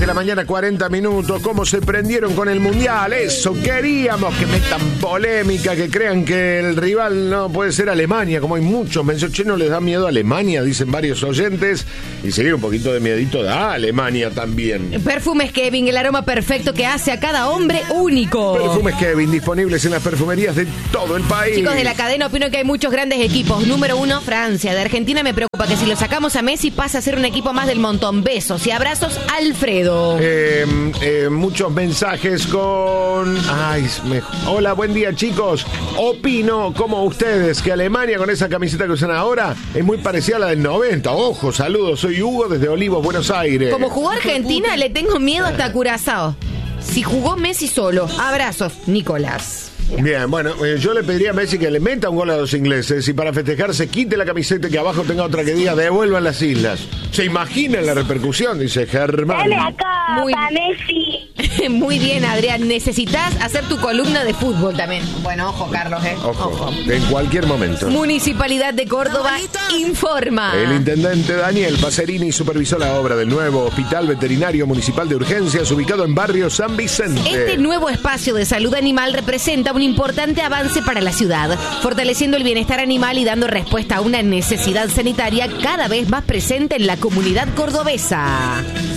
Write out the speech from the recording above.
la mañana, 40 minutos. ¿Cómo se prendieron con el Mundial? Eso queríamos, que metan polémica, que crean que el rival no puede ser Alemania, como hay muchos mensajes. Che, ¿no les da miedo a Alemania? Dicen varios oyentes. Y seguir un poquito de miedito da Alemania también. Perfumes Kevin, el aroma perfecto que hace a cada hombre único. Perfumes Kevin, disponibles en las perfumerías de todo el país. Chicos de la cadena, opino que hay muchos grandes equipos. Número 1, Francia. De Argentina me preocupa que si lo sacamos a Messi pasa a ser un equipo más del montón. Besos y abrazos, Alfredo. Muchos mensajes con... Hola, buen día, chicos. Opino, como ustedes, que Alemania con esa camiseta que usan ahora es muy parecida a la del 90. Ojo, saludos, soy Hugo desde Olivos, Buenos Aires. Como jugó Argentina, le tengo miedo hasta Curazao. Si jugó Messi solo, abrazos, Nicolás. Bien, bueno, yo le pediría a Messi que le meta un gol a los ingleses y para festejar se quite la camiseta y que abajo tenga otra que diga devuelvan las islas. ¿Se imagina la repercusión? Dice Germán. Dale acá, Messi. Muy bien, Adrián. Necesitas hacer tu columna de fútbol también. Bueno, ojo, Carlos, Ojo. En cualquier momento. Municipalidad de Córdoba informa. El intendente Daniel Pacerini supervisó la obra del nuevo Hospital Veterinario Municipal de Urgencias ubicado en barrio San Vicente. Este nuevo espacio de salud animal representa un importante avance para la ciudad, fortaleciendo el bienestar animal y dando respuesta a una necesidad sanitaria cada vez más presente en la comunidad cordobesa.